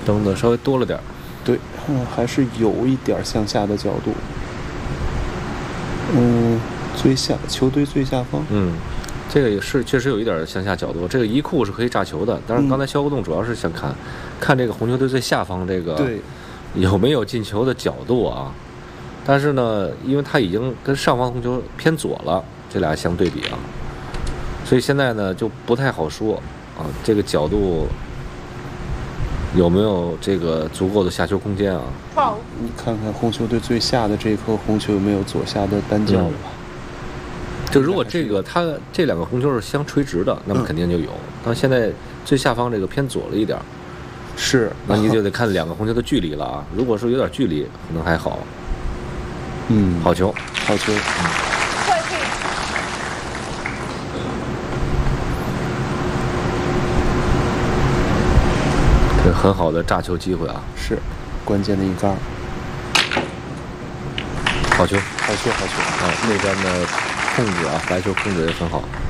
蹬的稍微多了点。 对，还是有一点向下的角度。球堆最下方。 这个也是确实有一点向下角度。这个一库是可以炸球的，但是刚才肖国栋主要是想看这个红球堆最下方这个有没有进球的角度啊。但是呢，因为它已经跟上方红球偏左了，这俩相对比啊，所以现在呢就不太好说啊，这个角度有没有这个足够的下球空间啊？ 你看看红球堆最下的这颗红球有没有左下的单角了吧？ 就如果它这两个红球是相垂直的，那么肯定就有。但现在最下方这个偏左了一点， 是， 那你就得看两个红球的距离了啊。如果说有点距离，可能还好。好球， 好球。 这很好的炸球机会啊！ 是，关键的一杆。 好球， 好球，好球！ 那边的控制啊，白球控制也很好。